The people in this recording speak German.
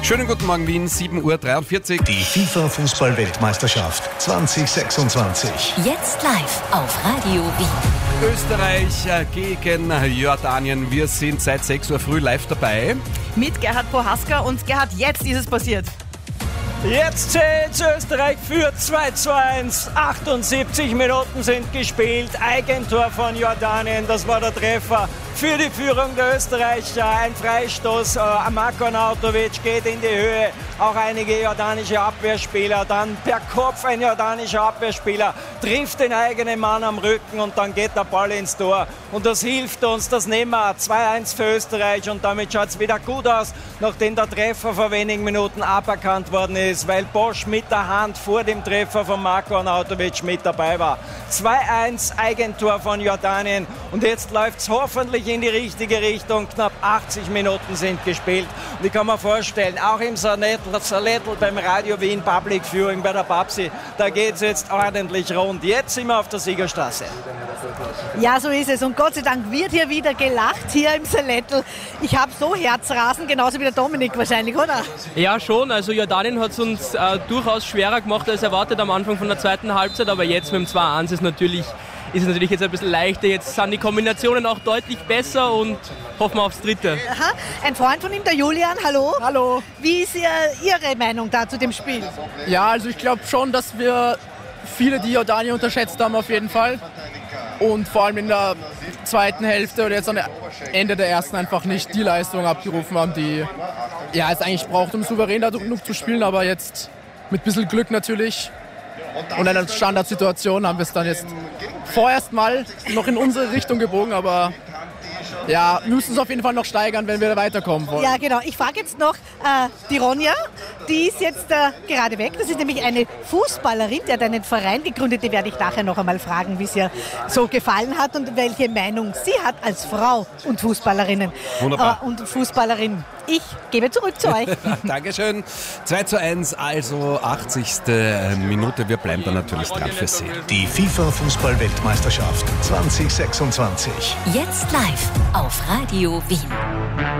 Schönen guten Morgen Wien, 7:43 Uhr. Die FIFA-Fußball-Weltmeisterschaft 2026. Jetzt live auf Radio Wien. Österreich gegen Jordanien. Wir sind seit 6 Uhr früh live dabei. Mit Gerhard Prohaska und Gerhard, jetzt ist es passiert. Jetzt zählt Österreich für 2:1. 78 Minuten sind gespielt. Eigentor von Jordanien, das war der Treffer für die Führung der Österreicher. Ein Freistoß, Marko Arnautovic geht in die Höhe. Auch einige jordanische Abwehrspieler. Dann per Kopf ein jordanischer Abwehrspieler trifft den eigenen Mann am Rücken und dann geht der Ball ins Tor. Und das hilft uns, das nehmen wir. 2:1 für Österreich und damit schaut es wieder gut aus, nachdem der Treffer vor wenigen Minuten aberkannt worden ist, weil Bosch mit der Hand vor dem Treffer von Marko Arnautovic mit dabei war. 2:1 Eigentor von Jordanien und jetzt läuft es hoffentlich in die richtige Richtung. Knapp 80 Minuten sind gespielt und ich kann mir vorstellen, auch im Salettel beim Radio Wien Public Viewing bei der Babsi, da geht es jetzt ordentlich rund. Jetzt sind wir auf der Siegerstraße. Ja, so ist es. Und Gott sei Dank wird hier wieder gelacht, hier im Salettel. Ich habe so Herzrasen, genauso wie der Dominik wahrscheinlich, oder? Ja, schon. Also Jordanien hat es uns durchaus schwerer gemacht als erwartet am Anfang von der zweiten Halbzeit. Aber jetzt mit dem 2:1 ist es natürlich jetzt ein bisschen leichter. Jetzt sind die Kombinationen auch deutlich besser und hoffen wir aufs Dritte. Aha. Ein Freund von ihm, der Julian, hallo. Hallo. Wie ist Ihre Meinung da zu dem Spiel? Ja, also ich glaube schon, dass wir viele, die Jordanien unterschätzt haben, auf jeden Fall. Und vor allem in der zweiten Hälfte oder jetzt am Ende der ersten einfach nicht die Leistung abgerufen haben, die es eigentlich braucht, um souverän da genug zu spielen. Aber jetzt mit ein bisschen Glück natürlich und einer Standardsituation haben wir es dann jetzt vorerst mal noch in unsere Richtung gebogen, aber ja, müssen es auf jeden Fall noch steigern, wenn wir weiterkommen wollen. Ja, genau. Ich frage jetzt noch die Ronja, die ist jetzt gerade weg. Das ist nämlich eine Fußballerin, die hat einen Verein gegründet. Die werde ich nachher noch einmal fragen, wie es ihr so gefallen hat und welche Meinung sie hat als Frau und Fußballerin. Wunderbar. Und Fußballerin. Ich gebe zurück zu euch. Dankeschön. 2:1, also 80. Minute. Wir bleiben da natürlich dran für Sie. Die FIFA-Fußball-Weltmeisterschaft 2026. Jetzt live auf Radio Wien.